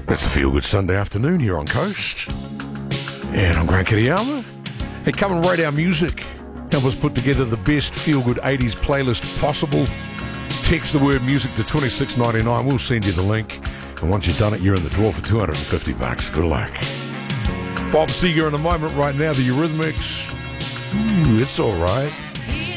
It's a feel-good Sunday afternoon here on Coast. And I'm Grant Kiriyama. Hey, come and rate our music. Help us put together the best feel-good 80s playlist possible. Text the word music to 2699. We'll send you the link. And once you've done it, you're in the draw for $250. Good luck. Bob Seger in a moment right now, the Eurythmics. Ooh, it's all right.